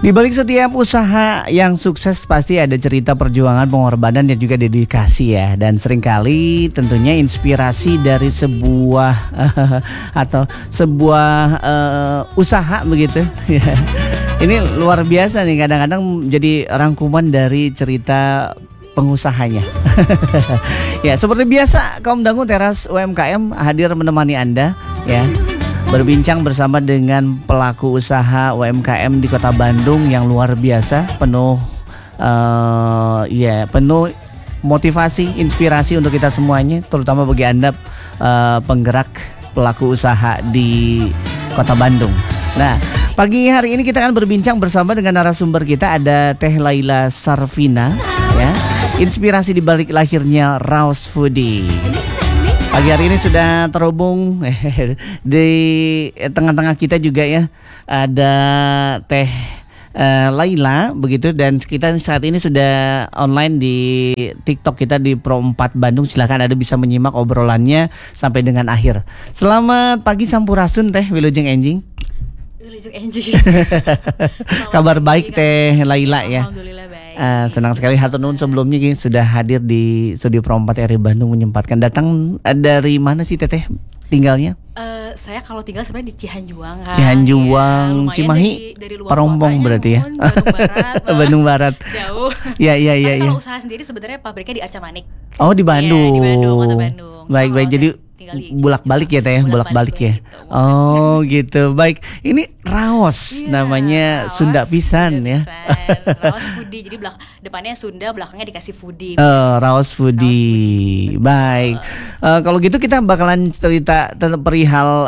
Di balik setiap usaha yang sukses pasti ada cerita perjuangan, pengorbanan dan juga dedikasi ya. Dan seringkali tentunya inspirasi dari sebuah atau sebuah usaha begitu. Ini luar biasa nih, kadang-kadang jadi rangkuman dari cerita pengusahanya. Ya, seperti biasa kaum dangu Teras UMKM hadir menemani Anda ya. Berbincang bersama dengan pelaku usaha UMKM di Kota Bandung yang luar biasa, penuh penuh motivasi, inspirasi untuk kita semuanya, terutama bagi Anda penggerak pelaku usaha di Kota Bandung. Nah, pagi hari ini kita akan berbincang bersama dengan narasumber kita, ada Teh Laila Sarvina ya. Inspirasi di balik lahirnya Raos Foodie. Pagi hari ini sudah terhubung di tengah-tengah kita juga ya, ada Teh Laila begitu, dan kita saat ini sudah online di TikTok kita di Pro 4 Bandung. Silahkan Anda bisa menyimak obrolannya sampai dengan akhir. Selamat pagi Sampurasun Teh Wilujeng Enjing. Wilujeng Enjing. Kabar baik Teh Laila ya. Alhamdulillah baik. Senang sekali hatur nuhun sebelumnya sudah hadir di studio Pro 4 RRI Bandung, menyempatkan datang dari mana sih Teteh tinggalnya? Saya kalau tinggal sebenarnya di Cihanjuang kan. Cihanjuang, ya, Cimahi, dari luar Parompong berarti ya. Bandung Barat. Bandung Barat. Jauh. Iya. Kalau usaha sendiri sebenarnya pabriknya di Acamanik. Oh, di Bandung. Ya, di Bandung, Kota Bandung. Baik. Jadi bolak-balik ya Teh, bolak-balik ya. Gitu. Oh, gitu. Baik. Ini Raos namanya, Raos, Sunda pisan ya. Raos Foodie. Jadi depannya Sunda, belakangnya dikasih Foodie. Raos Foodie. Baik. Kalau gitu kita bakalan cerita tentang perihal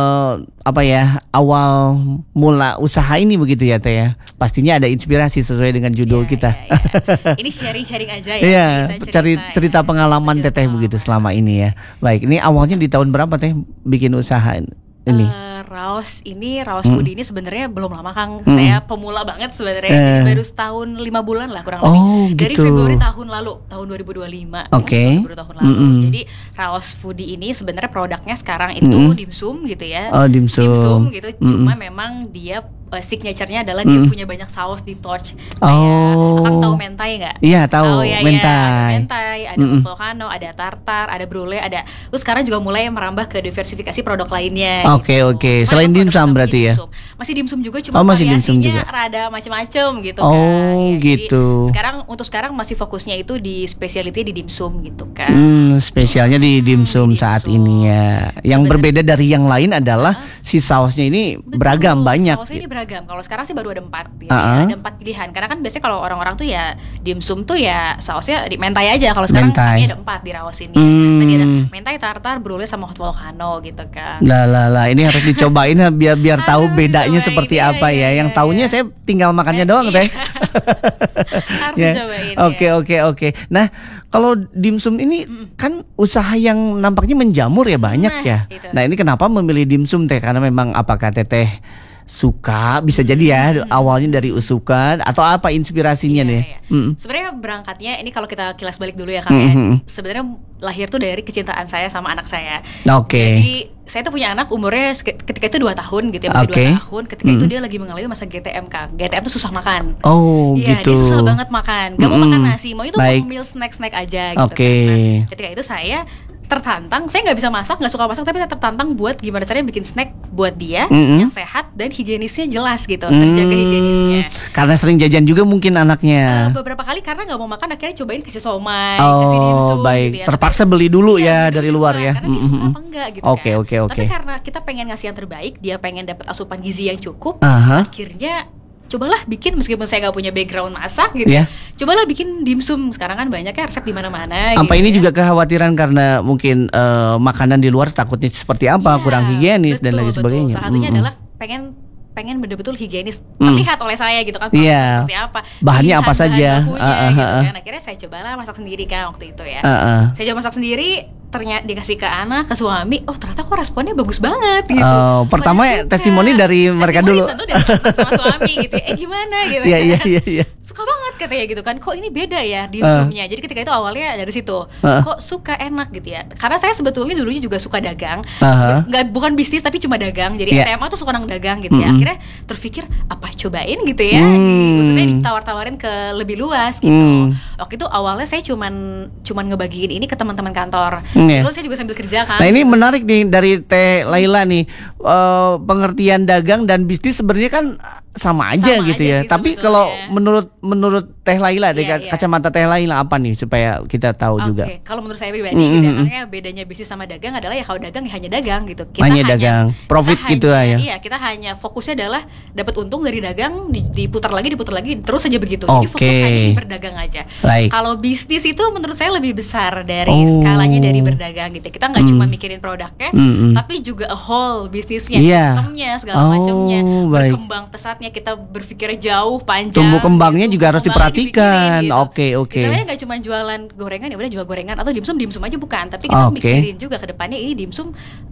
awal mula usaha ini begitu ya Teh ya. Pastinya ada inspirasi sesuai dengan judul kita. Ya. Ini sharing-sharing aja ya. Iya, cerita pengalaman Teteh begitu selama ini ya. Baik, ini awalnya di tahun berapa Teh bikin usaha ini? Raos Foodie ini sebenarnya belum lama Kang. Saya pemula banget sebenarnya. Jadi baru setahun 5 bulan lah kurang lebih. Dari gitu. Februari tahun lalu, tahun 2025. Oke. Tahun lalu. Jadi Raos Foodie ini sebenarnya produknya sekarang itu dimsum gitu ya. Oh, dimsum gitu. Cuma memang dia signature-nya adalah dia punya banyak saus di torch. Akang tahu mentai nggak? Iya tahu, mentai. Ada mentai, ada volcano, ada tartar, ada brulee, ada. Terus sekarang juga mulai merambah ke diversifikasi produk lainnya. Oke. Selain dimsum berarti ya? Masih dimsum juga, cuma masih dimsum juga. Rada macam-macam gitu kan. Gitu. Jadi untuk sekarang masih fokusnya itu di specialty di dimsum gitu kan. Spesialnya di dimsum saat ini ya. Yang berbeda dari yang lain adalah si sausnya ini beragam, banyak. Sausnya ini beragam. Kalau sekarang sih baru ada 4. Jadi ada 4 pilihan. Karena kan biasanya kalau orang-orang tuh ya dimsum tuh ya sausnya di mentai aja. Kalau sekarang kami ada 4 di Raos ini. Tadi ada mentai, tartar, brulee sama hot volcano gitu kan. Lah ini harus dicobain biar tahu bedanya seperti apa ya. Yang tahunya saya tinggal makannya doang Teh. Harus dicobain. Oke. Nah, kalau dimsum ini kan usaha yang nampaknya menjamur ya, banyak ya. Gitu. Nah, ini kenapa memilih dimsum Teh? Karena memang apakah Teteh suka, bisa jadi ya awalnya dari usukan atau apa inspirasinya nih? Sebenarnya berangkatnya ini kalau kita kilas balik dulu ya Kang sebenarnya lahir tuh dari kecintaan saya sama anak saya. Jadi saya tuh punya anak umurnya ketika itu 2 tahun gitu ya, masih 2 tahun. Ketika itu dia lagi mengalami masa GTM Kang. GTM tuh susah makan. Gitu. Dia susah banget makan. Gak mau makan nasi, mau itu mau snack aja gitu kan. Ketika itu saya tertantang, saya nggak bisa masak, nggak suka masak, tapi saya tertantang buat gimana caranya bikin snack buat dia yang sehat dan higienisnya jelas gitu, terjaga higienisnya. Karena sering jajan juga mungkin anaknya. Beberapa kali karena nggak mau makan, akhirnya cobain kasih somai, kasih dimsum gitu ya. Terpaksa beli dulu ya dari luar ya. Karena dia suka apa enggak gitu kan. Oke. Tapi karena kita pengen ngasih yang terbaik, dia pengen dapat asupan gizi yang cukup, akhirnya cobalah bikin, meskipun saya nggak punya background masak gitu cobalah bikin dimsum. Sekarang kan banyak ya resep di mana-mana. Apa ini juga kekhawatiran karena mungkin makanan di luar takutnya seperti apa, kurang higienis dan lain sebagainya. Salah satunya adalah pengen betul-betul higienis terlihat oleh saya gitu kan, seperti apa, bahannya apa saja gitu kan. Akhirnya saya cobalah masak sendiri kan waktu itu ya. Saya coba masak sendiri, ternyata dikasih ke anak, ke suami, ternyata kok responnya bagus banget gitu. Pertama testimoni dari mereka dulu. Tentu dari sama suami gitu. Gimana gitu. Iya. Suka banget katanya gitu kan, kok ini beda ya dimsumnya. Jadi ketika itu awalnya dari situ, kok suka enak gitu ya. Karena saya sebetulnya dulunya juga suka dagang, bukan bisnis tapi cuma dagang. Jadi SMA tuh suka nang dagang gitu ya. Akhirnya terpikir apa cobain gitu ya, maksudnya ditawar-tawarin ke lebih luas gitu. Waktu itu awalnya saya cuman ngebagiin ini ke teman-teman kantor. Terus saya juga sambil kerja kan. Nah ini menarik nih dari Teh Laila nih, pengertian dagang dan bisnis sebenarnya kan sama aja gitu ya. Sih, tapi kalau menurut Teh Laila, dari kacamata Teh Laila apa nih supaya kita tahu juga? Kalau menurut saya pribadi gitu ya, karena bedanya bisnis sama dagang adalah ya kalau dagang ya hanya dagang gitu. Kita hanya dagang, profit gitu aja. Iya, kita hanya fokusnya adalah dapat untung dari dagang, diputar lagi terus aja begitu. Jadi fokus hanya di berdagang aja. Kalau bisnis itu menurut saya lebih besar dari skalanya dari berdagang gitu. Kita nggak cuma mikirin produknya, tapi juga a whole bisnisnya, sistemnya, segala macamnya, berkembang pesatnya. Kita berpikir jauh, panjang. Tumbuh kembangnya juga harus diperhatikan. Gitu. Oke. Misalnya nggak cuma jualan gorengan ya udah jual gorengan, atau dimsum aja bukan, tapi kita mikirin juga ke depannya ini dimsum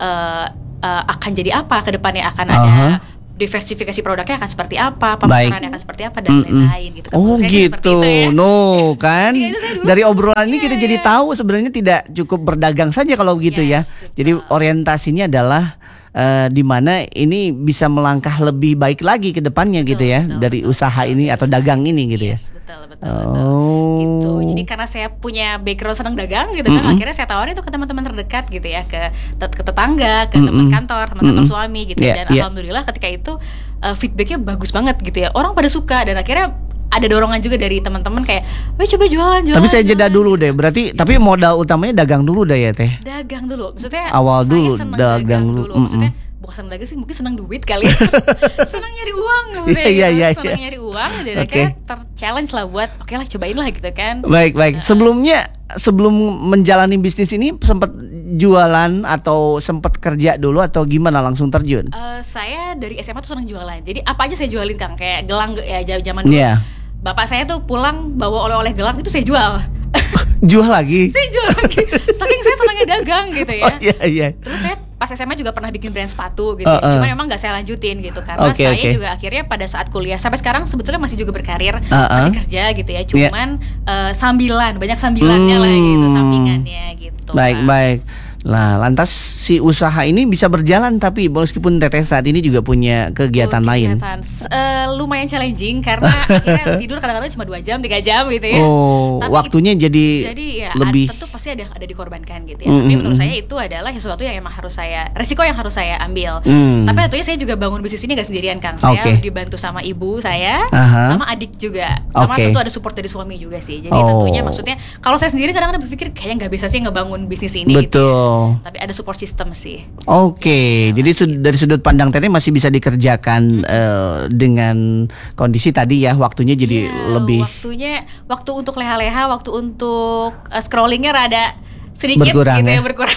akan jadi apa, ke depannya akan ada diversifikasi produknya akan seperti apa, pemasarannya akan seperti apa dan lain-lain gitu kan. Gitu. Ya. No, kan dari obrolan ini kita jadi tahu sebenarnya tidak cukup berdagang saja kalau begitu ya. Jadi orientasinya adalah di mana ini bisa melangkah lebih baik lagi ke depannya gitu ya, dari usaha ini atau dagang ini gitu ya. Betul. Gitu. Jadi karena saya punya background senang dagang gitu kan, akhirnya saya tawarin itu ke teman-teman terdekat gitu ya, ke tetangga, ke teman kantor, teman suami gitu. Dan alhamdulillah ketika itu feedbacknya bagus banget gitu ya. Orang pada suka dan akhirnya ada dorongan juga dari teman-teman kayak, coba jualan. Tapi saya jeda dulu deh. Berarti tapi modal utamanya dagang dulu deh ya Teh. Dagang dulu. Maksudnya awal saya dulu dagang dulu. Maksudnya bukan senang dagang sih, mungkin senang duit kali ya. Senang nyari uang gitu ya. Senang nyari uang dan akhirnya ter-challenge lah buat oke lah cobain lah gitu kan. Baik. Sebelum menjalani bisnis ini sempat jualan atau sempat kerja dulu atau gimana langsung terjun? Saya dari SMA tuh senang jualan. Jadi apa aja saya jualin Kang, kayak gelang ya zaman dulu. Bapak saya tuh pulang bawa oleh-oleh gelang itu saya jual. Jual lagi? Saya jual lagi. Saking saya senangnya dagang gitu ya. Iya. Terus saya pas SMA juga pernah bikin brand sepatu gitu. Cuma memang nggak saya lanjutin gitu karena saya juga akhirnya pada saat kuliah sampai sekarang sebetulnya masih juga berkarir, masih kerja gitu ya. Cuman sambilan, banyak sambilannya lah gitu, sampingannya gitu. Baik. Nah, lantas si usaha ini bisa berjalan tapi meskipun Teteh saat ini juga punya kegiatan lain. Lumayan challenging karena akhirnya tidur kadang-kadang cuma 2 jam, 3 jam gitu ya. Tapi waktunya jadi ya, lebih tentu pasti ada dikorbankan gitu ya. Tapi menurut saya itu adalah sesuatu yang emang harus resiko yang harus saya ambil. Tapi tentunya saya juga bangun bisnis ini gak sendirian kan. Saya dibantu sama ibu saya, sama adik juga. Sama tentu ada support dari suami juga sih. Jadi tentunya maksudnya kalau saya sendiri kadang-kadang berpikir kayaknya gak bisa sih ngebangun bisnis ini gitu ya. Tapi ada support system sih. Jadi dari sudut pandang Teteh masih bisa dikerjakan dengan kondisi tadi ya, waktunya jadi lebih. Waktu untuk leha-leha, waktu untuk scrollingnya rada sedikit berkurang, gitu ya, berkurang.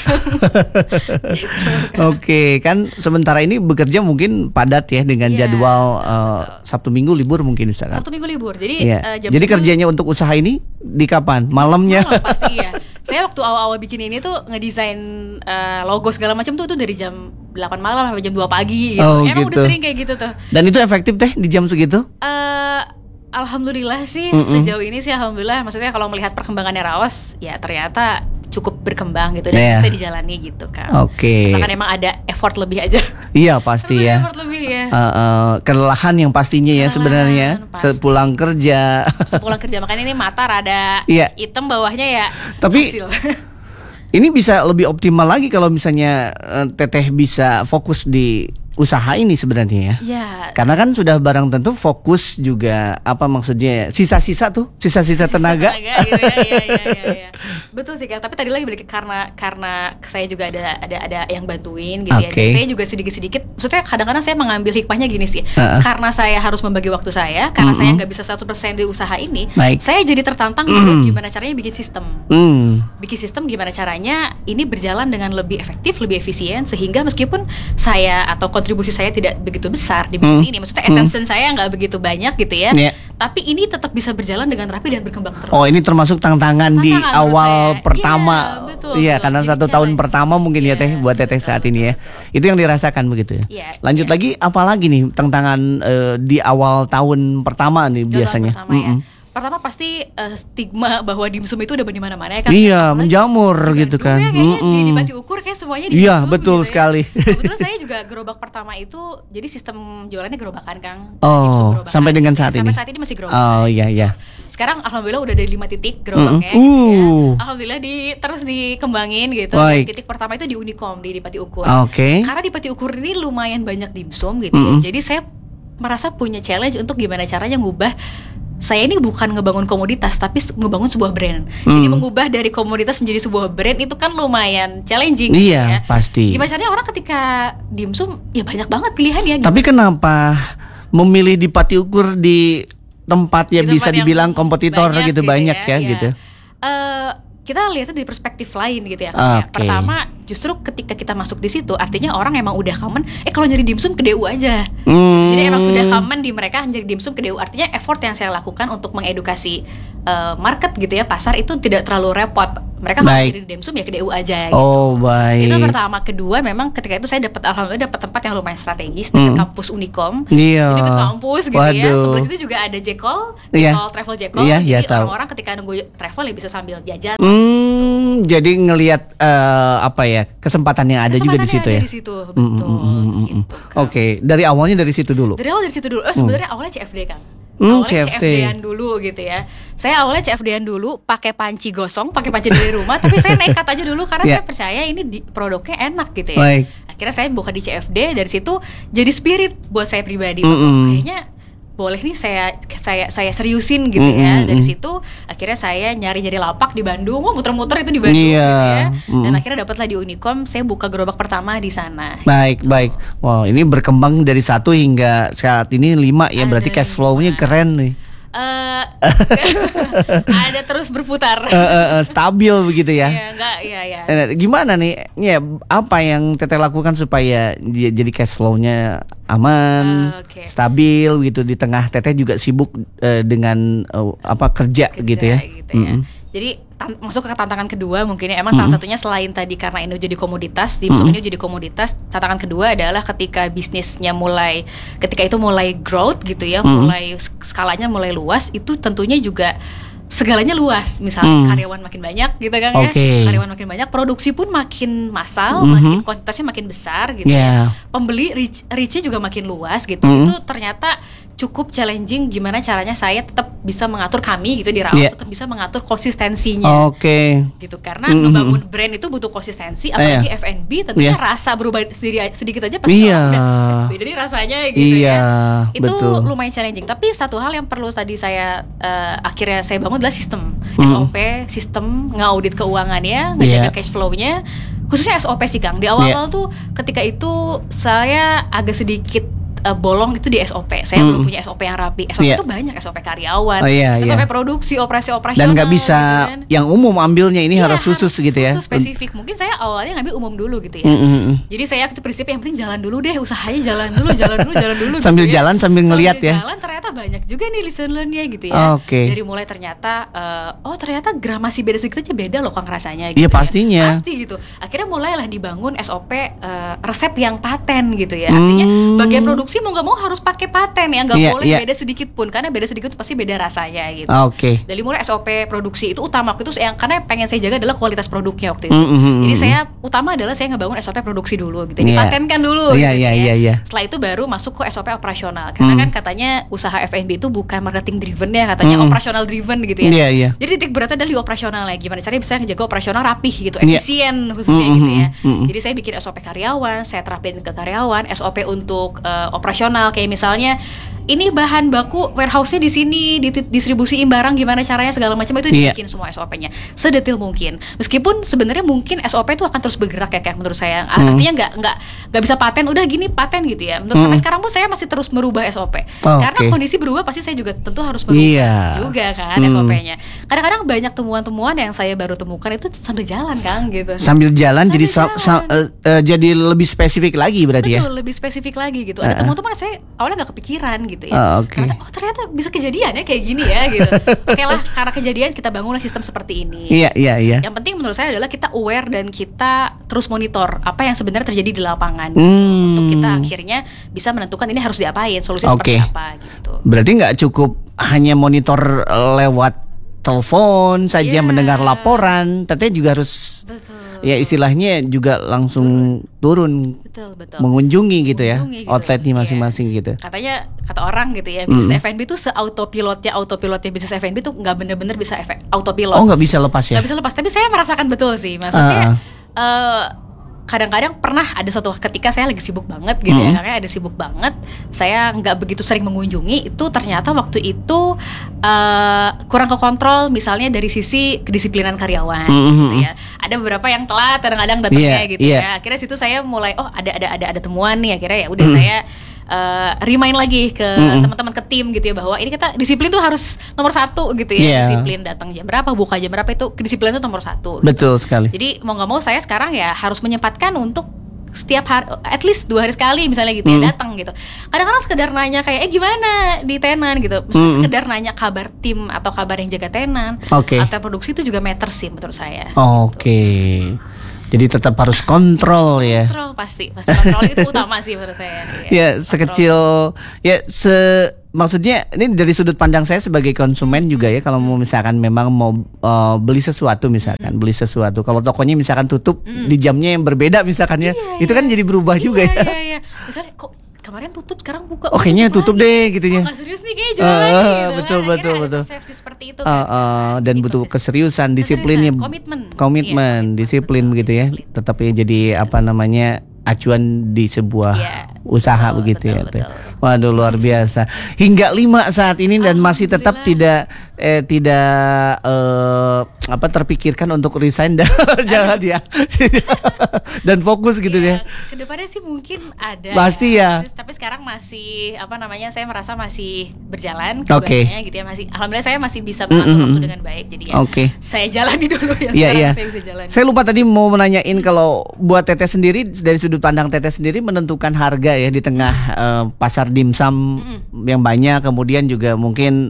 Gitu, kan sementara ini bekerja mungkin padat ya dengan jadwal Sabtu Minggu libur mungkin misalkan. Sabtu Minggu libur. Jadi jadi kerjanya untuk usaha ini di kapan? Malamnya? Malam pasti ya. Saya waktu awal-awal bikin ini tuh ngedesain logo segala macam tuh dari jam 8 malam sampai jam 2 pagi gitu. Emang udah sering kayak gitu tuh. Dan itu efektif Teh di jam segitu? Alhamdulillah sih sejauh ini sih alhamdulillah. Maksudnya kalau melihat perkembangannya Raos ya ternyata cukup berkembang gitu dan bisa dijalani gitu kan. Misalkan emang ada effort lebih aja. Iya pasti ya. Effort lebih ya. Kelelahan yang pastinya ya sebenarnya sepulang kerja. Makanya ini mata rada hitam, bawahnya ya. Tapi hasil. Ini bisa lebih optimal lagi kalau misalnya Teteh bisa fokus di usaha ini sebenarnya ya. Karena kan sudah barang tentu fokus juga maksudnya sisa-sisa tenaga. Gitu ya. Betul sih Kak. Tapi tadi lagi balik karena saya juga ada yang bantuin gitu ya. Dan saya juga sedikit-sedikit maksudnya kadang-kadang saya mengambil hikmahnya gini sih. Karena saya harus membagi waktu saya, karena saya nggak bisa 100% di usaha ini, saya jadi tertantang gimana caranya bikin sistem. Bikin sistem gimana caranya ini berjalan dengan lebih efektif, lebih efisien sehingga meskipun saya atau kontribusi saya tidak begitu besar di bisnis ini, maksudnya attention saya nggak begitu banyak gitu ya, tapi ini tetap bisa berjalan dengan rapi dan berkembang terus. Ini termasuk tantangan di awal pertama, betul. Karena 1 tahun pertama mungkin ya Teh buat Teteh saat ini ya, itu yang dirasakan begitu ya. Lanjut lagi, apalagi nih tantangan di awal tahun pertama nih biasanya? pertama pasti stigma bahwa dimsum itu udah di mana-mana ya kan. Iya, menjamur gitu kan. Ya, kayaknya di Pati Ukur kayak semuanya dimsum. Iya, betul gitu sekali. Ya. Kebetulan saya juga gerobak pertama itu jadi sistem jualannya gerobakan, Kang. Oh, sampai dengan saat ini. Sampai saat ini masih gerobakan. Oh, iya. Sekarang alhamdulillah udah dari 5 titik gerobaknya gitu ya. Alhamdulillah terus dikembangin gitu. Titik pertama itu di Unicom di Pati Ukur. Karena di Pati Ukur ini lumayan banyak dimsum gitu ya. Jadi saya merasa punya challenge untuk gimana caranya ngubah, saya ini bukan ngebangun komoditas tapi ngebangun sebuah brand. Jadi mengubah dari komoditas menjadi sebuah brand itu kan lumayan challenging. Iya, ya. Pasti. Gimana caranya orang ketika dimsum ya banyak banget pilihan ya. Tapi kenapa memilih di Pati Ukur di tempat ya bisa dibilang kompetitor gitu banyak ya gitu. Kita lihatnya dari perspektif lain gitu ya. Pertama, justru ketika kita masuk di situ, artinya orang emang udah common. Kalau nyari dimsum ke DU aja. Jadi emang sudah common di mereka nyari dimsum ke DU. Artinya effort yang saya lakukan untuk mengedukasi market gitu ya, pasar itu tidak terlalu repot. Mereka kalau nyari dimsum ya ke DU aja. Gitu. Baik. Itu pertama. Kedua, memang ketika itu saya alhamdulillah dapat tempat yang lumayan strategis di kampus Unicom. Iya. Jadi ke kampus gitu ya. Sebelah situ juga ada Jekol, travel Jekol. Jadi orang-orang ketika nunggu travel ya bisa sambil jajan. Jadi ngelihat kesempatan yang ada juga di situ ya. Di situ, betul. Oke, dari awalnya dari situ dulu. Sebenarnya awalnya CFD kan. CFD-an dulu gitu ya. Saya awalnya CFD-an dulu pakai panci gosong, pakai panci dari rumah, tapi saya nekat aja dulu karena saya percaya ini produknya enak gitu ya. Akhirnya saya buka di CFD, dari situ jadi spirit buat saya pribadi. Kayaknya boleh nih saya seriusin gitu ya. Dari situ akhirnya saya nyari lapak di Bandung, muter-muter itu di Bandung gitu ya. Dan akhirnya dapatlah di Unicom, saya buka gerobak pertama di sana. Baik. Wow, ini berkembang dari 1 hingga saat ini 5 ya, berarti cash flow-nya keren nih. Ada terus berputar. Stabil begitu ya. Iya. Gimana nih? Ya, apa yang Teteh lakukan supaya jadi cash flow-nya aman, stabil gitu di tengah Teteh juga sibuk dengan kerja gitu ya. Jadi masuk ke tantangan kedua mungkin ya. Emang salah satunya selain tadi karena ini jadi komoditas, dimsum ini jadi komoditas. Tantangan kedua adalah ketika bisnisnya ketika itu mulai growth gitu ya, mulai skalanya mulai luas, itu tentunya juga segalanya luas. Misalnya karyawan makin banyak gitu kan ya. Karyawan makin banyak, produksi pun makin massal, makin kuantitasnya makin besar gitu ya. Pembeli reach-nya juga makin luas gitu. Itu ternyata cukup challenging gimana caranya saya tetap bisa mengatur kami gitu di Raos, tetap bisa mengatur konsistensinya. Gitu, karena ngebangun brand itu butuh konsistensi, apalagi F&B tentunya rasa berubah sedikit aja pasti udah beda nih rasanya gitu ya. Itu betul. Lumayan challenging, tapi satu hal yang perlu tadi saya akhirnya saya bangun adalah sistem SOP, sistem ngaudit keuangannya, ngejaga cash flow-nya, khususnya SOP sih Kang. Di awal-awal tuh ketika itu saya agak sedikit bolong itu di SOP. Saya belum punya SOP yang rapi. SOP itu banyak, SOP karyawan, SOP produksi, operasi operasional. Dan nggak bisa gitu kan. Yang umum ambilnya ini harus khusus gitu ya. Khusus spesifik. Mungkin saya awalnya ngambil umum dulu gitu ya. Jadi saya itu prinsipnya yang penting jalan dulu deh, usahanya jalan dulu. Sambil gitu jalan ya. sambil ngelihat ya. Jalan ternyata banyak juga nih lesson learn-nya gitu ya. Dari mulai ternyata ternyata gramasi beda sedikit aja beda loh Kang rasanya gitu. Iya pastinya. Pasti gitu. Akhirnya mulailah dibangun SOP resep yang paten gitu ya. Artinya bagian produksi mau nggak mau harus pakai paten ya, nggak boleh beda sedikit pun, karena beda sedikit pasti beda rasanya gitu. Dari mulai SOP produksi itu utama waktu itu yang karena pengen saya jaga adalah kualitas produknya waktu itu. Jadi saya utama adalah saya ngebangun SOP produksi dulu gitu, dipatenkan dulu. Setelah itu baru masuk ke SOP operasional, karena kan katanya usaha F&B itu bukan marketing driven ya, katanya operasional driven gitu ya. Jadi titik beratnya adalah di operasional ya, gimana caranya bisa ngejaga operasional rapih gitu, efisien khususnya gitu ya. Jadi saya bikin SOP karyawan, saya terapin ke karyawan, SOP untuk operasional, kayak misalnya ini bahan baku warehouse-nya di sini, distribusiin barang gimana caranya segala macam itu dibikin semua SOP-nya sedetail mungkin. Meskipun sebenarnya mungkin SOP itu akan terus bergerak ya kayak menurut saya. Artinya nggak bisa paten udah gini paten gitu ya. Menurut sampai sekarang pun saya masih terus merubah SOP. Karena kondisi berubah pasti saya juga tentu harus berubah juga kan SOP-nya. Kadang-kadang banyak temuan-temuan yang saya baru temukan itu sambil jalan Kang gitu. Sambil jalan jadi lebih spesifik lagi berarti. Betul, lebih spesifik lagi gitu. Ada teman-teman saya awalnya nggak kepikiran gitu ya. Ternyata bisa kejadian ya kayak gini ya gitu. Oke lah, karena kejadian kita bangunlah sistem seperti ini. Iya. Yang penting menurut saya adalah kita aware dan kita terus monitor apa yang sebenarnya terjadi di lapangan untuk kita akhirnya bisa menentukan ini harus diapain, solusi seperti apa gitu. Berarti nggak cukup hanya monitor lewat telepon saja, mendengar laporan, teteh juga harus ya istilahnya juga langsung turun, mengunjungi gitu ya, gitu. Outletnya masing-masing gitu. Katanya, kata orang gitu ya, bisnis F&B tuh autopilotnya bisnis F&B tuh nggak bener-bener bisa autopilot. Oh, nggak bisa lepas ya? Nggak bisa lepas, tapi saya merasakan betul sih, maksudnya kadang-kadang pernah ada suatu ketika saya lagi sibuk banget gitu ya, karena ada sibuk banget, saya nggak begitu sering mengunjungi, itu ternyata waktu itu kurang kekontrol, misalnya dari sisi kedisiplinan karyawan gitu ya. Ada beberapa yang telat kadang-kadang datangnya gitu ya. Akhirnya situ saya mulai ada temuan nih, akhirnya ya udah saya remind lagi ke teman-teman, ke tim gitu ya, bahwa ini kita disiplin tuh harus nomor 1 gitu ya. Disiplin datang jam berapa, buka jam berapa, itu kedisiplinan itu nomor 1 gitu. Betul sekali. Jadi mau nggak mau saya sekarang ya harus menyempatkan untuk setiap hari, at least 2 hari sekali misalnya gitu ya, datang gitu. Kadang-kadang sekedar nanya kayak gimana di tenan gitu, misalnya sekedar nanya kabar tim atau kabar yang jaga tenan atau produksi, itu juga matter sih menurut saya. Jadi tetap harus kontrol ya. Kontrol pasti kontrol itu utama sih menurut saya. Ya sekecil ya maksudnya ini dari sudut pandang saya sebagai konsumen juga ya, kalau mau misalkan memang mau beli sesuatu misalkan, kalau tokonya misalkan tutup di jamnya yang berbeda misalkan ya, itu kan jadi berubah juga ya. Iya. Misalnya kok kemarin tutup sekarang buka. Kayaknya tutup deh gitu ya. Nggak serius nih kayaknya jual lagi gitu. Betul. Persepsi seperti itu kan. Dan butuh keseriusan, disiplinnya, komitmen, disiplin begitu ya. Tetap ya jadi apa namanya, acuan di sebuah usaha begitu ya. Betul. Waduh, luar biasa. Hingga 5 saat ini dan masih tetap tidak terpikirkan untuk resign dan jangan ya. Dan fokus gitu ya. Kedepannya sih mungkin ada. Pasti ya. Tapi sekarang masih saya merasa masih berjalan kedepannya gitu ya, masih alhamdulillah saya masih bisa mengatur waktu dengan baik. Jadi ya saya jalani dulu ya sekarang saya bisa jalani. Saya lupa tadi mau menanyain, kalau buat Teteh sendiri, dari sudut pandang Teteh sendiri menentukan harga ya di tengah pasar dimsum yang banyak, kemudian juga mungkin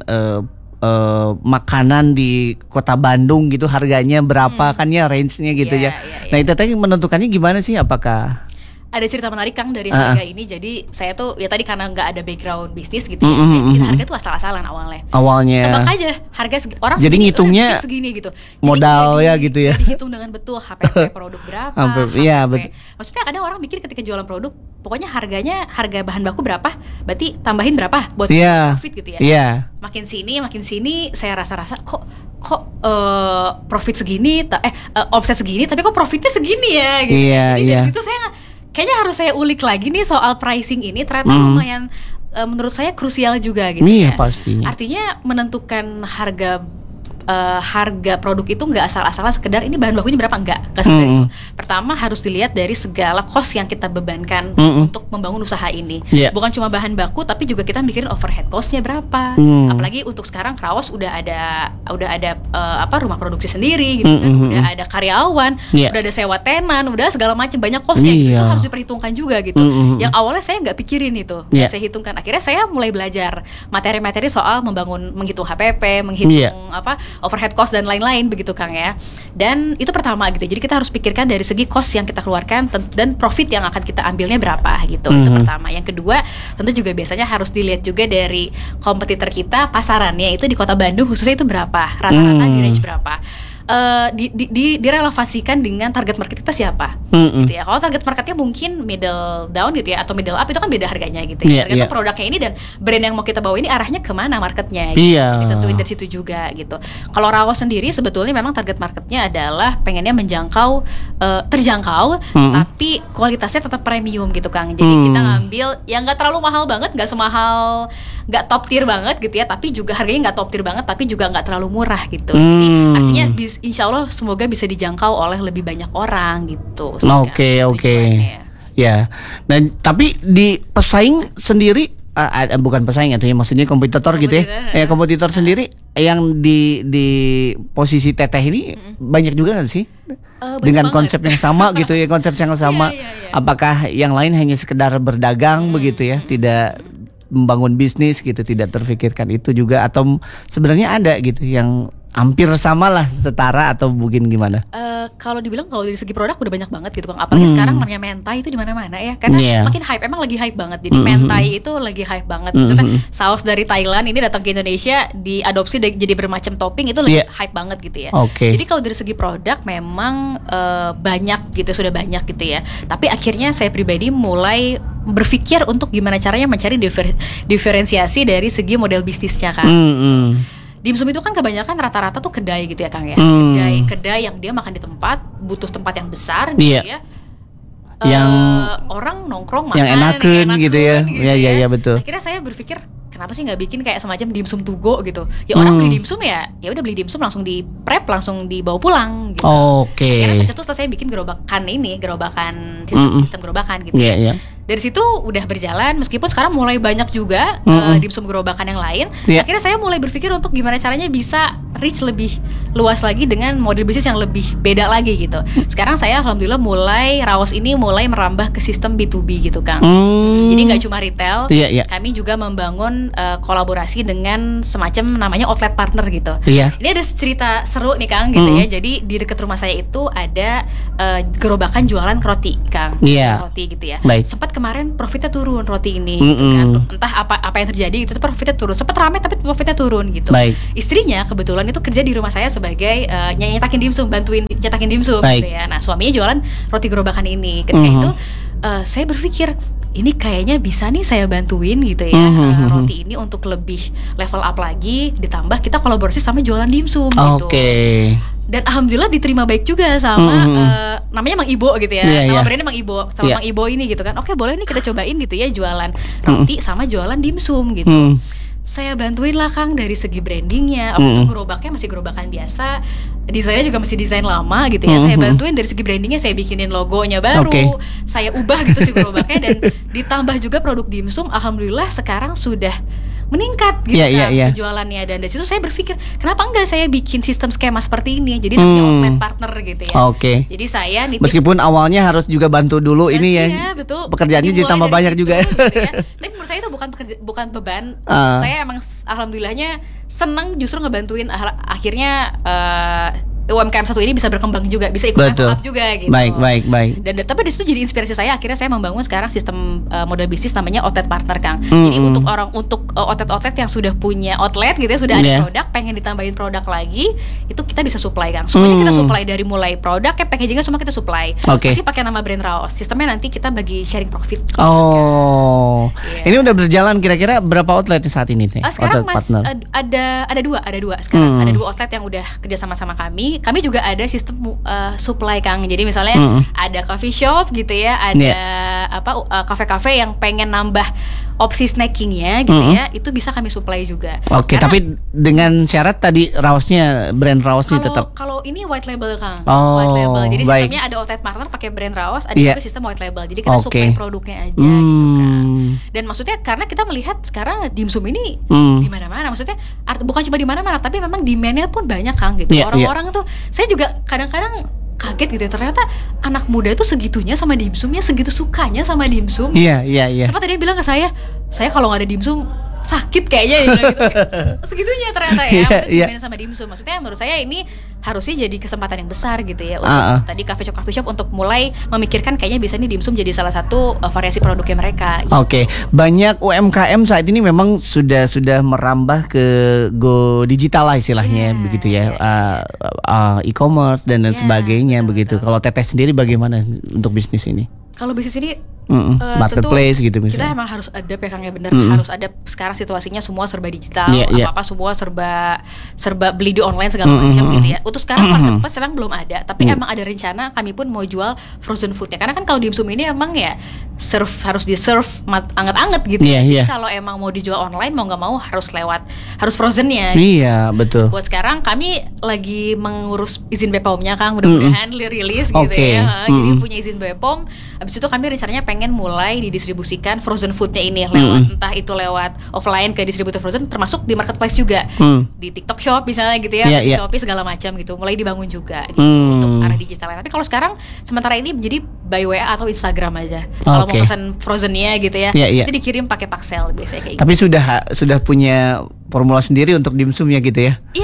makanan di kota Bandung gitu harganya berapa kan ya, range-nya gitu ya. Nah itu tadi menentukannya gimana sih? Apakah ada cerita menarik Kang dari harga ini? Jadi saya tuh ya tadi karena nggak ada background bisnis gitu ya, saya bikin harga tuh asal-asalan awalnya. Tebak aja harga orang jadi segini, ngitungnya segini gitu. Modal ya gitu ya. Dihitung dengan betul HPP produk berapa. Betul. Maksudnya kadang orang mikir ketika jualan produk, pokoknya harga bahan baku berapa, berarti tambahin berapa buat profit gitu ya. Makin sini saya rasa kok profit segini, omset segini, tapi kok profitnya segini ya gitu. Jadi dari situ saya kayaknya harus saya ulik lagi nih soal pricing ini, ternyata lumayan menurut saya krusial juga gitu ya. Pastinya. Artinya menentukan harga produk itu nggak asal-asalan sekedar ini bahan bakunya berapa, nggak sekedar itu. Pertama harus dilihat dari segala cost yang kita bebankan untuk membangun usaha ini. Bukan cuma bahan baku, tapi juga kita mikirin overhead costnya berapa. Apalagi untuk sekarang Kraos udah ada rumah produksi sendiri gitu kan, udah ada karyawan, udah ada sewa tenan, udah segala macam, banyak costnya gitu. Itu harus diperhitungkan juga gitu. Yang awalnya saya nggak pikirin itu, saya hitungkan. Akhirnya saya mulai belajar materi-materi soal menghitung HPP, menghitung overhead cost dan lain-lain begitu Kang ya. Dan itu pertama gitu. Jadi kita harus pikirkan dari segi cost yang kita keluarkan dan profit yang akan kita ambilnya berapa gitu. Itu pertama. Yang kedua, tentu juga biasanya harus dilihat juga dari kompetitor kita, pasarannya itu di Kota Bandung khususnya itu berapa, rata-rata di range berapa. Direlevasikan dengan target market kita siapa gitu ya. Kalau target marketnya mungkin middle down gitu ya, atau middle up, itu kan beda harganya gitu ya. Tergantung produknya ini dan brand yang mau kita bawa ini arahnya kemana marketnya gitu. Ditentuin dari situ juga gitu. Kalau Raos sendiri sebetulnya memang target marketnya adalah pengennya menjangkau, terjangkau, tapi kualitasnya tetap premium gitu Kang. Jadi kita ngambil yang nggak terlalu mahal banget, nggak top tier banget gitu ya, tapi juga harganya nggak top tier banget, tapi juga nggak terlalu murah gitu. Jadi artinya insya Allah semoga bisa dijangkau oleh lebih banyak orang gitu. Oke. Ya. Nah, tapi di pesaing sendiri bukan pesaing atau ya, maksudnya kompetitor gitu ya. Kompetitor sendiri yang di posisi Teteh ini banyak juga kan sih? Dengan konsep yang sama gitu ya, konsep yang sama. Apakah yang lain hanya sekedar berdagang begitu ya, tidak membangun bisnis gitu, tidak terfikirkan itu juga, atau sebenarnya ada gitu yang hampir sama lah, setara atau mungkin gimana? Kalau dibilang kalau dari segi produk udah banyak banget gitu Kang. Apalagi sekarang namanya mentai itu di mana-mana ya. Karena makin hype, emang lagi hype banget. Jadi mentai itu lagi hype banget. Maksudnya saus dari Thailand ini datang ke Indonesia, diadopsi jadi bermacam topping, itu lagi hype banget gitu ya. Jadi kalau dari segi produk memang banyak gitu, sudah banyak gitu ya. Tapi akhirnya saya pribadi mulai berpikir untuk gimana caranya mencari diferensiasi dari segi model bisnisnya kan. Dimsum itu kan kebanyakan rata-rata tuh kedai gitu ya Kang ya. Kedai yang dia makan di tempat, butuh tempat yang besar gitu ya. Yang orang nongkrong makan yang enakan gitu ya. Iya betul. Akhirnya saya berpikir kenapa sih nggak bikin kayak semacam dimsum to go gitu. Ya orang beli dimsum ya udah beli dimsum langsung di prep, langsung dibawa pulang gitu. Akhirnya dari situ setelah saya bikin sistem gerobakan gitu. Dari situ udah berjalan, meskipun sekarang mulai banyak juga dimsum gerobakan yang lain. Akhirnya saya mulai berpikir untuk gimana caranya bisa reach lebih luas lagi dengan model bisnis yang lebih beda lagi gitu. Sekarang saya alhamdulillah Raos ini mulai merambah ke sistem B2B gitu Kang. Jadi nggak cuma retail, kami juga membangun kolaborasi dengan semacam namanya outlet partner gitu. Ini ada cerita seru nih Kang gitu ya. Jadi di dekat rumah saya itu ada gerobakan jualan roti Kang, roti gitu ya. Sempat kemarin profitnya turun roti ini gitu kan. Entah apa yang terjadi gitu, profitnya turun. Sempat ramai tapi profitnya turun gitu. Istrinya kebetulan itu kerja di rumah saya sebagai nyetakin dimsum, bantuin nyetakin dimsum gitu ya. Nah, suaminya jualan roti gerobakan ini. Ketika itu saya berpikir ini kayaknya bisa nih saya bantuin gitu ya, roti ini untuk lebih level up lagi, ditambah kita kolaborasi sama jualan dimsum gitu. Dan alhamdulillah diterima baik juga sama namanya Mang Ibo gitu ya. Nama brandnya Mang Ibo, sama Mang Ibo ini gitu kan. Oke, boleh nih kita cobain gitu ya, jualan roti sama jualan dimsum gitu. Saya bantuin lah Kang dari segi brandingnya. Waktu itu gerobaknya masih gerobakan biasa, desainnya juga masih desain lama gitu ya. Saya bantuin dari segi brandingnya, saya bikinin logonya baru, saya ubah gitu si gerobaknya, dan ditambah juga produk dimsum. Alhamdulillah sekarang sudah meningkat gitu penjualannya. Dan dari situ saya berpikir kenapa enggak saya bikin sistem skema seperti ini, jadi namanya outlet partner gitu ya. Jadi saya meskipun awalnya harus juga bantu dulu ini ya, betul, pekerjaannya jadi tambah banyak juga gitu ya. Tapi menurut saya itu bukan beban. Saya emang alhamdulillahnya senang justru ngebantuin akhirnya UMKM satu ini bisa berkembang juga, bisa ikut level up juga gitu. Baik. Dan tapi di situ jadi inspirasi saya. Akhirnya saya membangun sekarang sistem model bisnis namanya outlet partner Kang. Jadi untuk outlet yang sudah punya outlet gitu ya, sudah ada produk, pengen ditambahin produk lagi, itu kita bisa supply Kang. Semuanya kita supply, dari mulai produk kayak packagingnya semua kita supply. Masih pakai nama brand Raos. Sistemnya nanti kita bagi sharing profit. Ini udah berjalan kira-kira berapa outlet saat ini teh? Sekarang ada dua sekarang. Ada 2 outlet yang udah kerja sama kami. Kami juga ada sistem supply Kang. Jadi misalnya ada coffee shop gitu ya, ada kafe-kafe yang pengen nambah opsi snackingnya gitu ya, itu bisa kami supply juga. Tapi dengan syarat tadi Raosnya, brand Raosnya tetap. Kalau ini white label Kang, white label. Jadi sistemnya ada outlet partner pakai brand Raos, ada juga sistem white label. Jadi kita supply produknya aja gitu kan. Dan maksudnya karena kita melihat sekarang dimsum ini di mana-mana. Maksudnya bukan cuma di mana-mana, tapi memang demand-nya pun banyak Kang gitu. Orang-orang tuh, saya juga kadang-kadang kaget gitu ya, ternyata anak muda itu segitunya sama dimsumnya, segitu sukanya sama dimsum. Sempat tadi dia bilang ke saya kalau nggak ada dimsum sakit kayaknya gitu. Segitunya ternyata ya, maksudnya sama dimsum. Maksudnya menurut saya ini harusnya jadi kesempatan yang besar gitu ya untuk tadi coffee shop untuk mulai memikirkan kayaknya bisa nih dimsum jadi salah satu variasi produknya mereka gitu. Banyak UMKM saat ini memang sudah merambah ke go digital lah istilahnya begitu ya. E-commerce dan sebagainya begitu. Kalau Teteh sendiri bagaimana untuk bisnis ini? Kalau bisnis ini marketplace gitu misalnya. Kita emang harus adapt ya Kang ya, bener harus adapt. Sekarang situasinya semua serba digital, apa-apa semua serba beli di online segala macam gitu ya. Untuk sekarang marketplace memang belum ada, tapi emang ada rencana kami pun mau jual frozen food ya. Karena kan kalau dimsum ini emang ya harus di-serve anget-anget gitu ya. Jadi kalau emang mau dijual online mau nggak mau harus frozennya gitu. Betul. Buat sekarang kami lagi mengurus izin BPOM-nya Kang, mudah-mudahan rilis gitu ya. Jadi punya izin BPOM. Habis itu kami rencananya pengen mulai didistribusikan frozen foodnya ini lewat entah itu lewat offline ke distributor frozen, termasuk di marketplace juga, di TikTok Shop misalnya gitu ya, Shopee segala macam gitu, mulai dibangun juga gitu untuk arah digitalnya. Tapi kalau sekarang sementara ini jadi by WA atau Instagram aja. Kalau mau pesan frozennya gitu ya, itu dikirim pakai Paxel biasanya kayak gitu. Tapi sudah punya formula sendiri untuk dimsumnya gitu ya? Iya.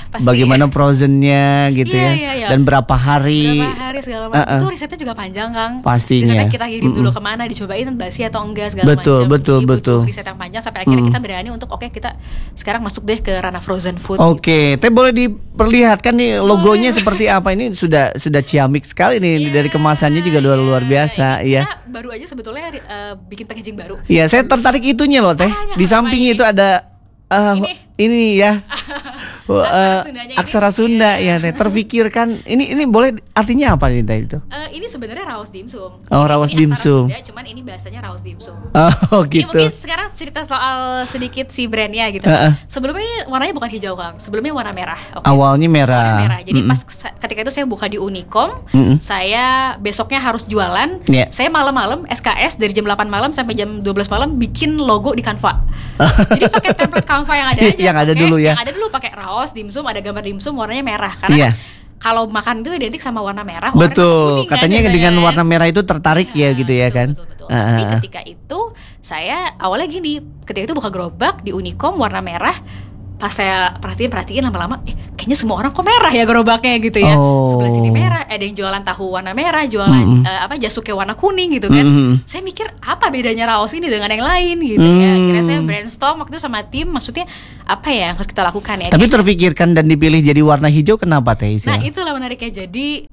Pasti. Bagaimana frozennya gitu Iya, ya. iya, iya. Dan berapa hari. Segala macam. Itu risetnya juga panjang, Kang. Pastinya. Risetnya kita kirim dulu kemana, dicobain basi atau enggak segala Betul, macam. betul, Jadi betul. butuh riset yang panjang sampai akhirnya kita berani untuk kita sekarang masuk deh ke ranah frozen food. Oke, Teh boleh diperlihatkan nih logonya seperti apa? Ini sudah ciamik sekali nih, dari kemasannya juga luar biasa. Iya. Iya. Kita baru aja sebetulnya bikin packaging baru. Iya, saya tertarik itunya loh, Teh. Di sampingnya itu ada ini ya. Aksara Sunda ya, Teh. Terfikirkan ini boleh artinya apa nih, Teh itu? Ini sebenarnya raos dimsum. Oh, raos dimsum. Sunda, cuman ini bahasanya raos dimsum. Oh, gitu. Ini mungkin sekarang cerita soal sedikit si brandnya gitu. Sebelumnya ini warnanya bukan hijau, Kang. Sebelumnya warna merah. Awalnya merah. Warna merah. Jadi pas ketika itu saya buka di Unicom, saya besoknya harus jualan. Yeah. Saya malam-malam SKS dari jam 8 malam sampai jam 12 malam bikin logo di Canva. Jadi pakai template Canva yang ada aja. Yang ada dulu ya. Yang ada dulu pakai raos dimsum, ada gambar dimsum warnanya merah karena kalau makan itu identik sama warna merah. Betul, katanya dengan warna merah itu tertarik ya gitu ya kan. Betul. Tapi ketika itu saya awalnya gini, ketika itu buka gerobak di Unicom warna merah, pas saya perhatiin lama-lama, kayaknya semua orang kok merah ya gerobaknya gitu ya. Sebelah sini merah, ada yang jualan tahu warna merah, jualan jasuke warna kuning gitu kan. Saya mikir apa bedanya raos ini dengan yang lain gitu ya. Akhirnya saya brainstorm waktu itu sama tim, maksudnya apa ya yang harus kita lakukan ya. Tapi terfikirkan dan dipilih jadi warna hijau kenapa, Teh? Nah itulah menariknya. Jadi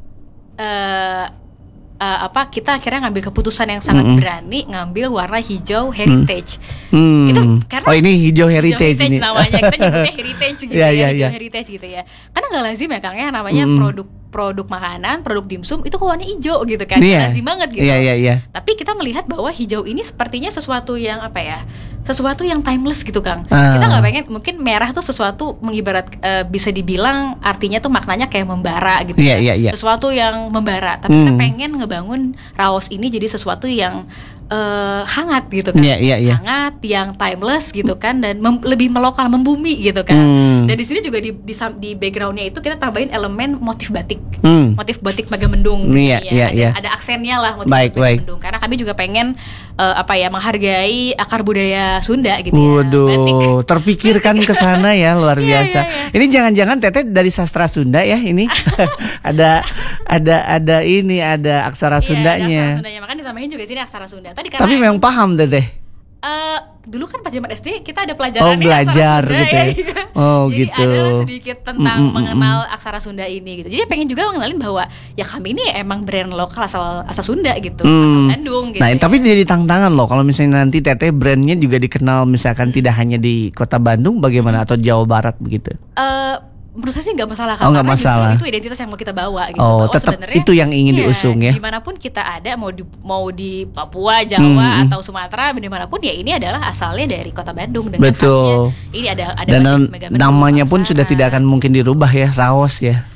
kita akhirnya ngambil keputusan yang sangat berani, ngambil warna hijau heritage. Itu karena ini hijau heritage ini. Namanya kita nyebutnya heritage gitu hijau heritage gitu ya. Karena nggak lazim ya, Kang ya, namanya produk makanan, produk dimsum itu warna hijau gitu kan. Lazim banget gitu. Tapi kita melihat bahwa hijau ini sepertinya sesuatu yang sesuatu yang timeless gitu, Kang. Kita nggak pengen, mungkin merah tuh sesuatu mengibarat bisa dibilang artinya tuh maknanya kayak membara gitu kan. Sesuatu yang membara. Tapi kita pengen ngebangun raos ini jadi sesuatu yang hangat gitu kan. Hangat, yang timeless gitu kan, dan lebih melokal, membumi gitu kan. Dan di sini juga di backgroundnya itu kita tambahin elemen motif batik. Motif batik Megamendung ada aksennya lah motif batik Megamendung. Karena kami juga pengen menghargai akar budaya Sunda gitu ya. Waduh, terpikirkan ke sana ya, luar biasa. Ini jangan-jangan Teteh dari sastra Sunda ya ini. ada aksara Sundanya. Aksara Sundanya, makanya ditambahin juga sini aksara Sunda. Tapi memang paham Teteh. Dulu kan pas zaman SD kita ada pelajaran belajar Sunda, gitu ya. Jadi gitu. ada sedikit tentang mengenal aksara Sunda ini gitu. Jadi pengen juga mengenalin bahwa ya kami ini emang brand lokal asal Sunda gitu, asal Bandung gitu. Nah, tapi jadi tantangan loh kalau misalnya nanti Teteh brandnya juga dikenal misalkan tidak hanya di Kota Bandung, bagaimana atau Jawa Barat begitu? Menurut saya sih nggak masalah, nggak masalah. Itu identitas yang mau kita bawa gitu. Tetap itu yang ingin diusung ya. Dimanapun kita ada, mau di Papua, Jawa atau Sumatera, dimanapun ya ini adalah asalnya dari Kota Bandung dengan khasnya. Ini ada dan namanya pun sudah tidak akan mungkin dirubah ya, raos ya.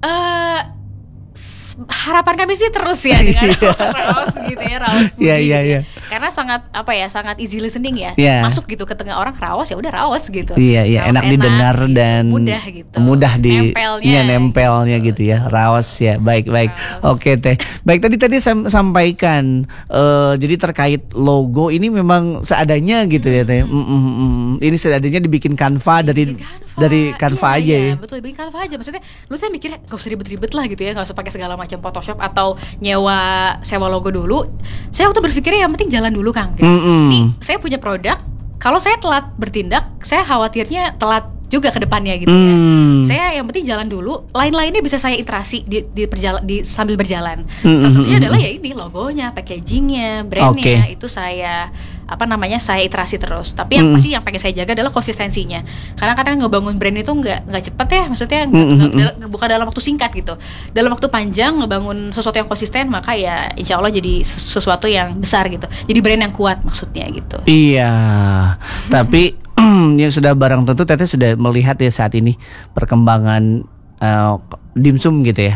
Harapan kami sih terus ya dengan raos gitu ya, raos budi gitu ya. Karena sangat easy listening ya. Masuk gitu ke tengah orang, raos ya udah raos gitu. Enak didengar gitu, dan mudah gitu. Mudah di nempelnya gitu. Gitu ya. Raos ya. Baik. Oke, Teh. Baik, tadi saya sampaikan jadi terkait logo ini memang seadanya gitu ya, Teh. Ini seadanya dibikin Canva dari Canva aja ya. Betul, bikin Canva aja. Maksudnya lu saya mikirnya gak usah ribet-ribet lah gitu ya, gak usah pakai segala macam Photoshop atau sewa logo dulu. Saya waktu berpikirnya yang penting jalan dulu, Kang gitu. Nih, saya punya produk, kalau saya telat bertindak, saya khawatirnya telat juga ke depannya gitu ya. Saya yang penting jalan dulu, lain-lainnya bisa saya iterasi sambil berjalan. Salah satunya adalah ya ini logonya, packagingnya, brandnya, itu saya saya iterasi terus. Tapi yang pasti yang pengen saya jaga adalah konsistensinya. Karena kadang ngebangun brand itu nggak cepet ya, maksudnya bukan dalam waktu singkat gitu. Dalam waktu panjang ngebangun sesuatu yang konsisten, maka ya insya Allah jadi sesuatu yang besar gitu. Jadi brand yang kuat maksudnya gitu. Iya. Tapi yang sudah barang tentu Teteh sudah melihat ya saat ini perkembangan dimsum gitu ya.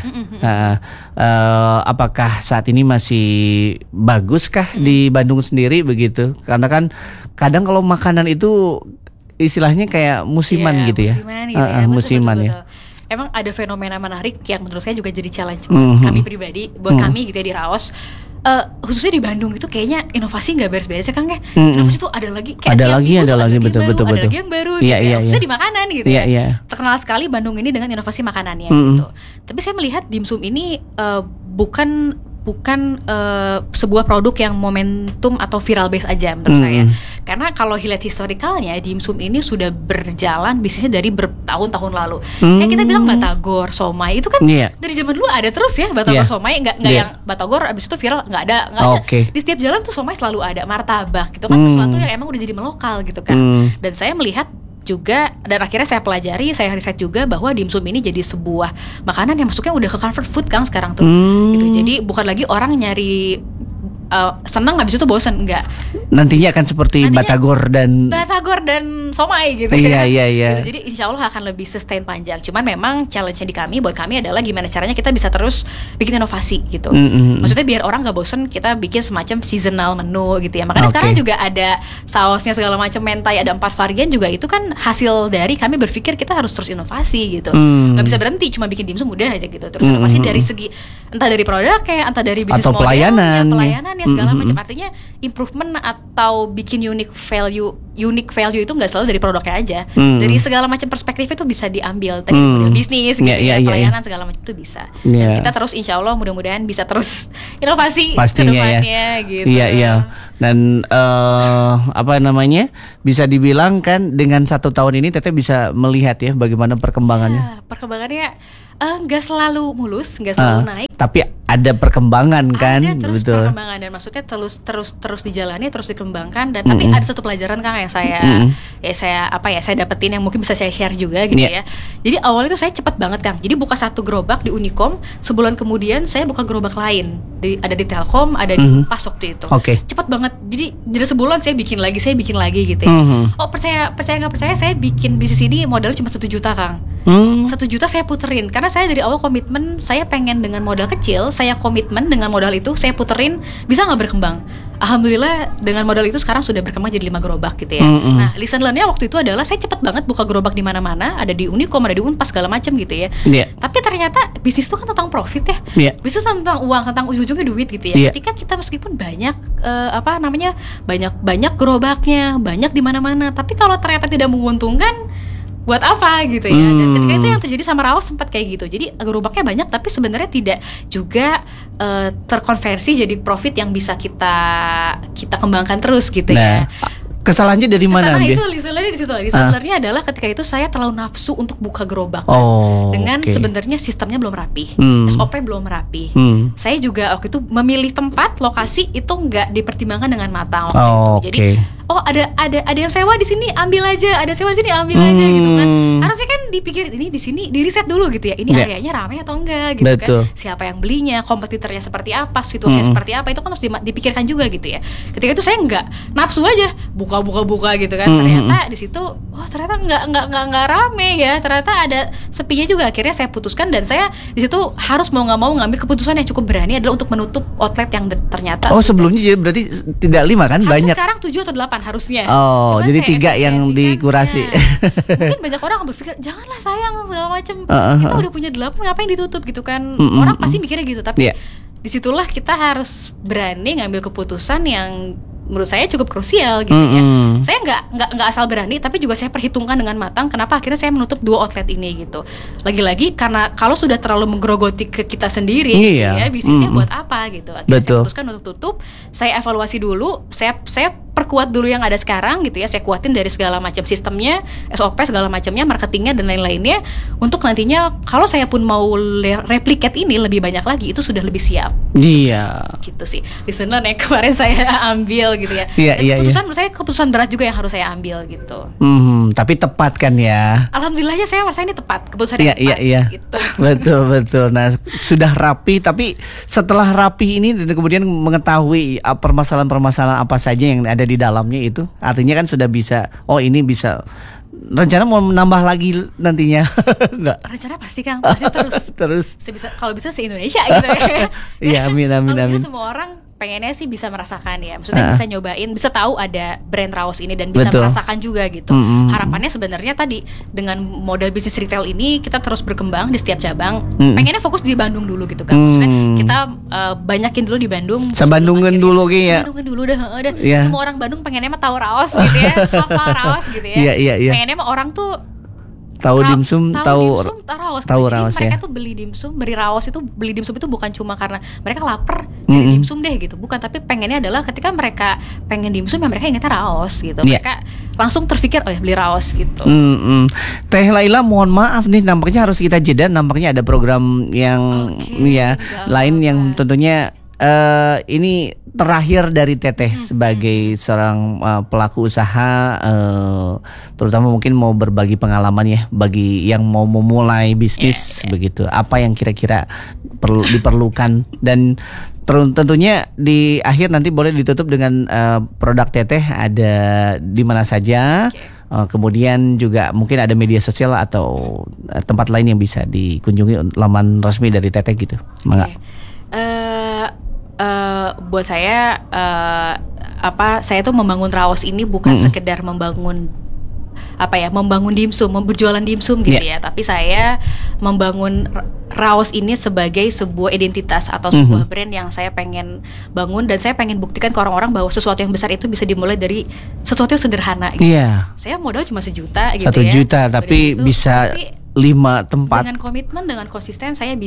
Apakah saat ini masih baguskah di Bandung sendiri begitu? Karena kan kadang kalau makanan itu istilahnya kayak musiman gitu ya. Musiman ya. Emang ada fenomena menarik yang menurut saya juga jadi challenge buat kami pribadi, buat kami gitu ya di Raos. khususnya di Bandung itu kayaknya inovasi nggak beres-beres ya Kang ya. Inovasi tuh ada lagi kayak ada lagi betul ada betul. lagi yang baru gitu ya. Khususnya di makanan gitu ya. Terkenal sekali Bandung ini dengan inovasi makanannya gitu. Tapi saya melihat dimsum ini bukan sebuah produk yang momentum atau viral base aja menurut saya. Karena kalau lihat historikalnya, dimsum ini sudah berjalan bisnisnya dari bertahun-tahun lalu. Kayak kita bilang batagor, somai itu kan dari zaman dulu ada terus ya, batagor, somai nggak yang batagor abis itu viral nggak ada. Di setiap jalan tuh somai selalu ada, martabak gitu kan sesuatu yang emang udah jadi melokal gitu kan. Dan saya melihat juga, dan akhirnya saya pelajari, saya riset juga bahwa dimsum ini jadi sebuah makanan yang masuknya udah ke comfort food Kang sekarang tuh gitu. Jadi bukan lagi orang nyari senang habis itu bosan, enggak. Nantinya akan seperti batagor dan somai gitu Iya. Gitu. Jadi insya Allah akan lebih sustain panjang. Cuman memang challenge-nya buat kami adalah gimana caranya kita bisa terus bikin inovasi gitu. Maksudnya biar orang nggak bosan, kita bikin semacam seasonal menu gitu ya. Makanya sekarang juga ada sausnya segala macam, mentai ada 4 varian juga, itu kan hasil dari kami berpikir kita harus terus inovasi gitu. Nggak bisa berhenti cuma bikin dimsum udah aja gitu. Terus inovasi dari segi entah dari produk kayak entah dari bisnis atau modelnya, pelayanan ya segala macam. Artinya improvement atau bikin unique value itu nggak selalu dari produknya aja. Dari segala macam perspektif itu bisa diambil. Tadi model bisnis gitu pelayanan segala macam itu bisa. Dan kita terus insya Allah mudah-mudahan bisa terus inovasi ke depannya gitu. Iya. Dan bisa dibilang kan dengan 1 tahun ini Teteh bisa melihat ya bagaimana perkembangannya. Perkembangannya nggak selalu mulus, nggak selalu naik. Tapi ada perkembangan kan, ada terus betul. Perkembangan, dan maksudnya terus dijalani, terus dikembangkan. Dan tapi ada satu pelajaran Kang yang saya dapetin yang mungkin bisa saya share juga gitu ya. Jadi awalnya itu saya cepet banget Kang. Jadi buka 1 gerobak di Unicom, sebulan kemudian saya buka gerobak lain. Ada di Telkom, ada di Pas waktu itu. Cepet banget. Jadi dari sebulan saya bikin lagi gitu ya. Percaya nggak percaya, saya bikin bisnis ini modalnya cuma 1 juta Kang. 1 juta saya puterin karena saya dari awal komitmen saya pengen dengan modal kecil, saya komitmen dengan modal itu saya puterin bisa nggak berkembang. Alhamdulillah dengan modal itu sekarang sudah berkembang jadi 5 gerobak gitu ya. Nah, lesson learn-nya waktu itu adalah saya cepet banget buka gerobak di mana-mana, ada di Unicom, ada di Unpas segala macam gitu ya. Tapi ternyata bisnis itu kan tentang profit ya. Bisnis tentang uang, tentang ujung-ujungnya duit gitu ya. Ketika kita meskipun banyak banyak gerobaknya, banyak di mana-mana, tapi kalau ternyata tidak menguntungkan, buat apa gitu ya. Dan ketika itu yang terjadi sama Raos sempat kayak gitu. Jadi gerobaknya banyak tapi sebenarnya tidak juga terkonversi jadi profit yang bisa kita kembangkan terus gitu ya. Kesalahannya dari mana? Itu listenernya di situ. Listenernya adalah ketika itu saya terlalu nafsu untuk buka gerobak dengan sebenarnya sistemnya belum rapi, SOP belum rapi. Saya juga waktu itu memilih tempat, lokasi itu nggak dipertimbangkan dengan matang waktu itu. Jadi ada yang sewa di sini ambil aja, ada sewa di sini ambil aja gitu kan. Harusnya kan dipikir ini di sini di riset dulu gitu ya. Ini areanya ramai atau enggak gitu kan. Siapa yang belinya, kompetitornya seperti apa, situasinya seperti apa, itu kan harus dipikirkan juga gitu ya. Ketika itu saya nggak nafsu aja buka gitu kan. Ternyata di situ ternyata nggak rame ya. Ternyata ada sepinya juga. Akhirnya saya putuskan dan saya di situ harus mau nggak mau ngambil keputusan yang cukup berani adalah untuk menutup outlet yang ternyata sebelumnya jadi berarti tidak 5 kan, banyak. Sekarang 7 atau 8 harusnya. Cuman jadi 3 yang dikurasi. Mungkin banyak orang berpikir janganlah sayang segala macam. Kita udah punya 8 ngapain ditutup gitu kan. Orang pasti mikirnya gitu. Tapi disitulah kita harus berani ngambil keputusan yang menurut saya cukup krusial gitu ya. Saya nggak asal berani, tapi juga saya perhitungkan dengan matang. Kenapa akhirnya saya menutup 2 outlet ini gitu. Lagi-lagi karena kalau sudah terlalu menggerogoti ke kita sendiri, ya bisnisnya buat apa gitu. Akhirnya saya putuskan untuk tutup. Saya evaluasi dulu. Saya perkuat dulu yang ada sekarang gitu ya. Saya kuatin dari segala macam sistemnya, SOP segala macamnya, marketingnya dan lain-lainnya. Untuk nantinya kalau saya pun mau replicate ini lebih banyak lagi, itu sudah lebih siap. Gitu sih. Listener yang kemarin saya ambil gitu ya. Keputusan menurut saya keputusan berat juga yang harus saya ambil gitu. Tapi tepat kan ya. Alhamdulillahnya saya merasa ini tepat, keputusan yang tepat. Gitu. Betul. Nah, sudah rapi, tapi setelah rapi ini dan kemudian mengetahui permasalahan-permasalahan apa saja yang ada di dalamnya, itu artinya kan sudah bisa. Ini bisa. Rencana mau menambah lagi nantinya? Enggak. Rencana pasti Kang, pasti terus. Terus. Kalau bisa se-Indonesia gitu ya. Iya, amin. Semua orang pengennya sih bisa merasakan ya. Maksudnya bisa nyobain, bisa tahu ada brand Raos ini dan bisa merasakan juga gitu. Harapannya sebenarnya tadi dengan model bisnis retail ini kita terus berkembang di setiap cabang. Pengennya fokus di Bandung dulu gitu kan. Maksudnya kita banyakin dulu di Bandung. Sebandungin dulu ya. Sebandungin dulu dah. Semua orang Bandung pengennya mah tahu Raos gitu ya. Hafal Raos gitu ya. Pengennya mah orang tuh tahu dimsum, tahu Raos mereka ya. tuh beli dimsum itu bukan cuma karena mereka lapar dari dimsum deh gitu, bukan, tapi pengennya adalah ketika mereka pengen dimsum ya mereka ingatnya Raos gitu. Mereka langsung terpikir oh ya beli Raos gitu. Teh Laila, mohon maaf nih, nampaknya harus kita jeda, nampaknya ada program yang lain yang tentunya ini terakhir dari Teteh sebagai seorang pelaku usaha, terutama mungkin mau berbagi pengalaman ya bagi yang mau memulai bisnis begitu. Apa yang kira-kira perlu diperlukan, dan tentunya di akhir nanti boleh ditutup dengan produk Teteh ada di mana saja. Kemudian juga mungkin ada media sosial atau tempat lain yang bisa dikunjungi, laman resmi dari Teteh gitu. Buat saya saya tuh membangun Raos ini bukan sekedar membangun dimsum, berjualan dimsum gitu ya, tapi saya membangun Raos ini sebagai sebuah identitas atau sebuah brand yang saya pengen bangun, dan saya pengen buktikan ke orang-orang bahwa sesuatu yang besar itu bisa dimulai dari sesuatu yang sederhana gitu. Saya modal cuma 1 juta gitu 1 juta tapi bisa 5 tempat. Dengan komitmen, dengan konsisten saya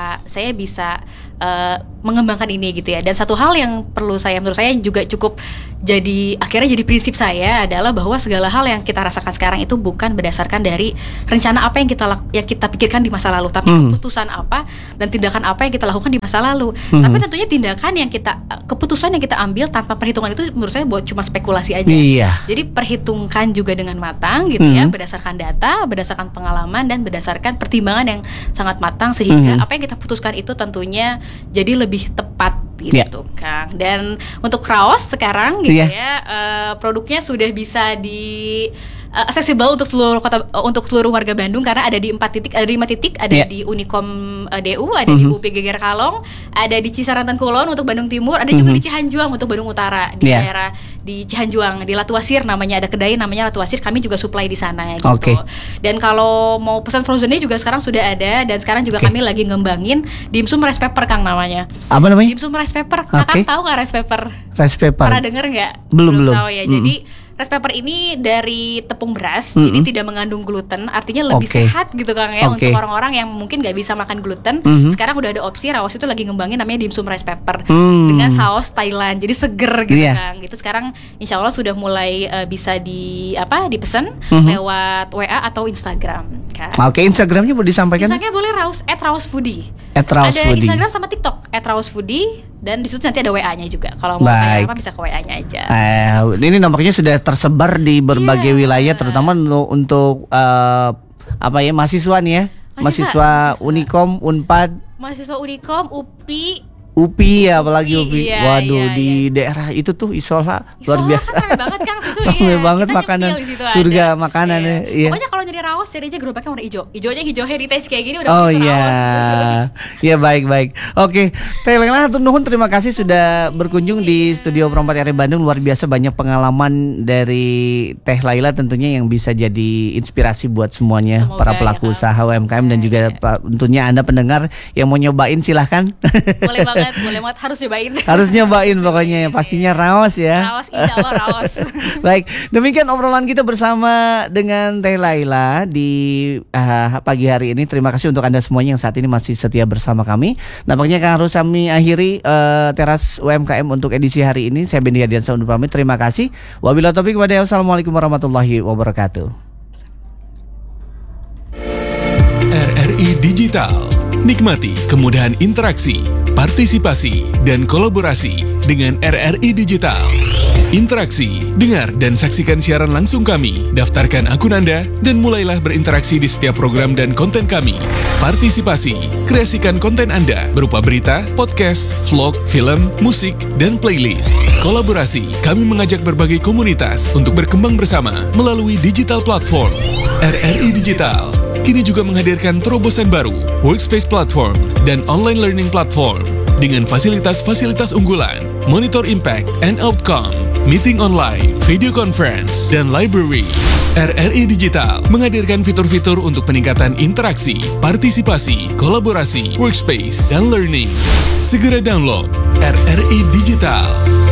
bisa mengembangkan ini gitu ya. Dan satu hal yang menurut saya juga cukup akhirnya jadi prinsip saya adalah bahwa segala hal yang kita rasakan sekarang itu bukan berdasarkan dari rencana apa yang kita pikirkan di masa lalu, tapi keputusan apa dan tindakan apa yang kita lakukan di masa lalu. Tapi tentunya keputusan yang kita ambil tanpa perhitungan itu menurut saya cuma spekulasi aja. Jadi perhitungkan juga dengan matang gitu ya, berdasarkan data, berdasarkan pengalaman, dan berdasarkan pertimbangan yang sangat matang, sehingga apa yang kita putuskan itu tentunya jadi lebih tepat gitu Kang. Dan untuk Raos sekarang gitu produknya sudah bisa accessible untuk seluruh kota, untuk seluruh warga Bandung, karena ada di 5 titik, ada di Unikom DU, ada di UPG Geger Kalong, ada di Cisaran Tengkulon untuk Bandung Timur, ada juga di Cihanjuang untuk Bandung Utara, di daerah di Cihanjuang, di Latuasir namanya, ada kedai namanya Latuasir, kami juga supply di sana gitu. Dan kalau mau pesan frozennya juga sekarang sudah ada, dan sekarang juga kami lagi ngembangin dimsum rice paper Kang namanya. Apa namanya? Dimsum rice paper. Kakak tahu nggak rice paper? Rice paper. Pernah denger nggak? Belum. Tahu ya. Jadi rice paper ini dari tepung beras, jadi tidak mengandung gluten, artinya lebih sehat gitu Kang ya, untuk orang-orang yang mungkin nggak bisa makan gluten. Sekarang udah ada opsi, Raos itu lagi ngembangin namanya dimsum rice paper dengan saus Thailand, jadi seger gitu Kang. Itu sekarang insya Allah sudah mulai bisa dipesan lewat WA atau Instagram Kang. Instagramnya boleh disampaikan? Instagramnya boleh @raosfoodie. Ada Instagram sama TikTok @raosfoodie, dan di situ nanti ada WA-nya juga. Kalau mau kayak apa bisa ke WA-nya aja. Ini nampaknya sudah tersebar di berbagai wilayah, terutama untuk mahasiswa nih ya. Mahasiswa Unikom, Unpad. Mahasiswa Unikom, UPI ya, apalagi UPI. Waduh, di daerah itu tuh Isola luar biasa. Kan rame banget Kang situ. Rame banget makanan, surga makanan. Pokoknya kalau nyari Raos cari aja gerobaknya warna hijau. Hijaunya hijau heritage kayak gini udah Raos. Iya, baik. Oke, Teh Laila hatur nuhun, terima kasih sudah berkunjung di studio Perompat RRI Bandung. Luar biasa banyak pengalaman dari Teh Laila tentunya yang bisa jadi inspirasi buat semuanya, para pelaku usaha UMKM dan juga tentunya Anda pendengar yang mau nyobain silahkan. Boleh banget, harus nyobain pokoknya, pastinya Raos ya. Raos, insya Allah Raos. Baik, demikian obrolan kita bersama dengan Teh Laila di pagi hari ini. Terima kasih untuk Anda semuanya yang saat ini masih setia bersama kami. Nampaknya harus kami akhiri teras UMKM untuk edisi hari ini. Saya Bendy Hadiansyah undur pamit. Terima kasih. Wabillahi taufiq wal hidayah. Wassalamualaikum warahmatullahi wabarakatuh. RRI Digital. Nikmati kemudahan interaksi, partisipasi, dan kolaborasi dengan RRI Digital. Interaksi, dengar dan saksikan siaran langsung kami, daftarkan akun Anda, dan mulailah berinteraksi di setiap program dan konten kami. Partisipasi, kreasikan konten Anda berupa berita, podcast, vlog, film, musik, dan playlist. Kolaborasi, kami mengajak berbagai komunitas untuk berkembang bersama melalui digital platform. RRI Digital kini juga menghadirkan terobosan baru, workspace platform, dan online learning platform. dengan fasilitas-fasilitas unggulan, monitor impact and outcome, meeting online, video conference, dan library. RRI Digital menghadirkan fitur-fitur untuk peningkatan interaksi, partisipasi, kolaborasi, workspace, dan learning. Segera download RRI Digital.